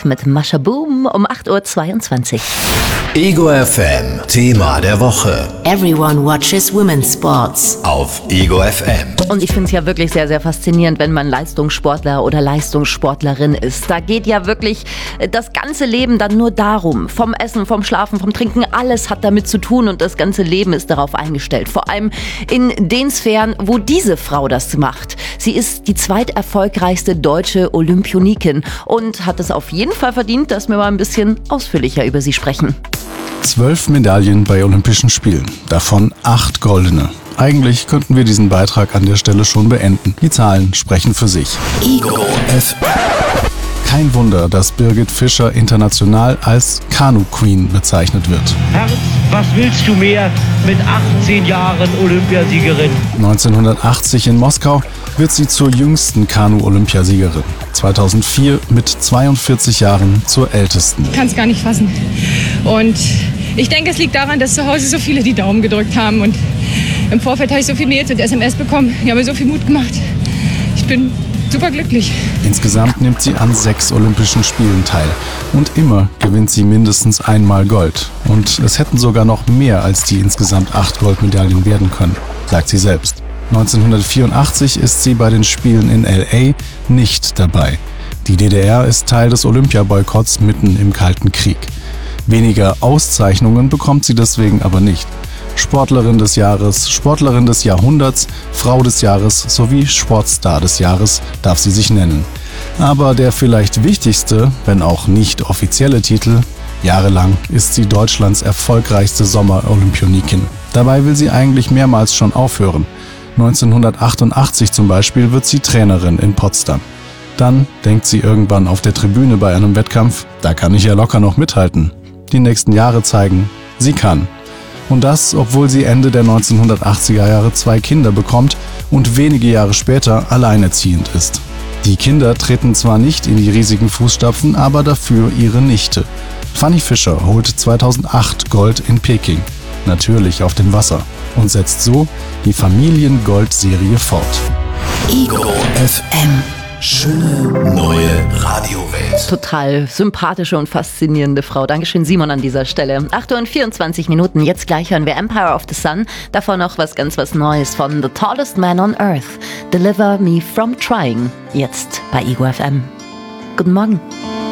Earth mit Mascha Boom um 8.22 Uhr. Ego FM, Thema der Woche. Everyone watches women's sports. Auf Ego FM. Und ich finde es ja wirklich sehr, sehr faszinierend, wenn man Leistungssportler oder Leistungssportlerin ist. Da geht ja wirklich das ganze Leben dann nur darum. Vom Essen, vom Schlafen, vom Trinken, alles hat damit zu tun und das ganze Leben ist darauf eingestellt. Vor allem in den Sphären, wo diese Frau das macht. Sie ist die zweiterfolgreichste deutsche Olympionikin und hat es auf jeden Fall verdient, dass wir mal ein bisschen ausführlicher über sie sprechen. 12 Medaillen bei Olympischen Spielen, davon 8 goldene. Eigentlich könnten wir diesen Beitrag an der Stelle schon beenden. Die Zahlen sprechen für sich. Ego FM. Kein Wunder, dass Birgit Fischer international als Kanu-Queen bezeichnet wird. Herz, was willst du mehr mit 18 Jahren Olympiasiegerin? 1980 in Moskau wird sie zur jüngsten Kanu-Olympiasiegerin. 2004 mit 42 Jahren zur ältesten. Ich kann es gar nicht fassen. Und ich denke, es liegt daran, dass zu Hause so viele die Daumen gedrückt haben. Und im Vorfeld habe ich so viel Mails und SMS bekommen. Die haben mir so viel Mut gemacht. Ich bin super glücklich. Insgesamt nimmt sie an 6 Olympischen Spielen teil. Und immer gewinnt sie mindestens einmal Gold. Und es hätten sogar noch mehr als die insgesamt 8 Goldmedaillen werden können, sagt sie selbst. 1984 ist sie bei den Spielen in L.A. nicht dabei. Die DDR ist Teil des Olympiaboykotts mitten im Kalten Krieg. Weniger Auszeichnungen bekommt sie deswegen aber nicht. Sportlerin des Jahres, Sportlerin des Jahrhunderts, Frau des Jahres sowie Sportstar des Jahres darf sie sich nennen. Aber der vielleicht wichtigste, wenn auch nicht offizielle Titel: jahrelang ist sie Deutschlands erfolgreichste Sommer-Olympionikin. Dabei will sie eigentlich mehrmals schon aufhören. 1988 zum Beispiel wird sie Trainerin in Potsdam. Dann denkt sie irgendwann auf der Tribüne bei einem Wettkampf: da kann ich ja locker noch mithalten. Die nächsten Jahre zeigen, sie kann. Und das, obwohl sie Ende der 1980er Jahre 2 Kinder bekommt und wenige Jahre später alleinerziehend ist. Die Kinder treten zwar nicht in die riesigen Fußstapfen, aber dafür ihre Nichte. Fanny Fischer holt 2008 Gold in Peking, natürlich auf dem Wasser, und setzt so die Familiengold-Serie fort. Ego FM. Schöne neue Radiowelt. Total sympathische und faszinierende Frau. Dankeschön, Simon, an dieser Stelle. 8.24 Uhr. Jetzt gleich hören wir Empire of the Sun. Davor noch was Neues von The Tallest Man on Earth. Deliver Me From Trying. Jetzt bei Ego FM. Guten Morgen.